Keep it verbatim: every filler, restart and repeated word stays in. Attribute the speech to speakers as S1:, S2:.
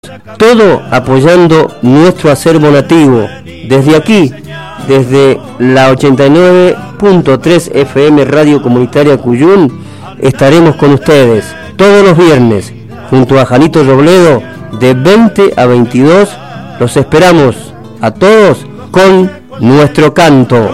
S1: Todo apoyando nuestro acervo nativo. Desde aquí, desde la ochenta y nueve punto tres F M Radio Comunitaria Cuyún, estaremos con ustedes todos los viernes, junto a Janito Robledo, de veinte a veintidós. Los esperamos a todos con nuestro canto.